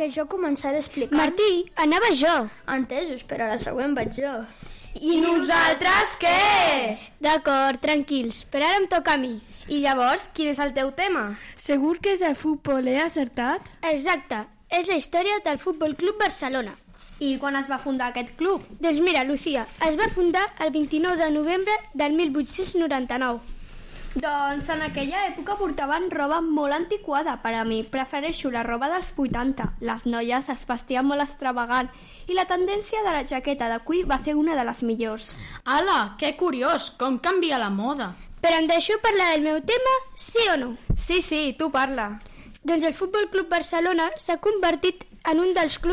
jo començaré explicant. Martí, anava jo. Entesos, però a la següent vaig jo. I nosaltres què? D'acord, tranquils, però ara em toca a mi. I llavors, quin és el teu tema? Segur que és el futbol, he acertat? Exacte, és la història del Futbol Club Barcelona. I quan es va fundar aquest club? Doncs mira, Lucía, es va fundar el 29 de novembre del 1899. Doncs en aquella època portaven roba molt antiquada per a mi. Prefereixo la roba dels 80. Les noies es vestien molt extravagant i la tendència de la jaqueta de cuir va ser una de les millors. Ala, que curiós, com canvia la moda. Però em deixo parlar del meu tema, sí o no? Sí, tu parla. Doncs el Futbol Club Barcelona s'ha convertit en un dels clubs